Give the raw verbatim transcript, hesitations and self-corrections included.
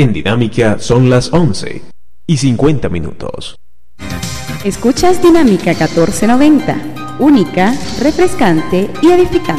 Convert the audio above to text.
En Dinámica son las once y cincuenta minutos. Escuchas Dinámica catorce noventa, única, refrescante y edificante.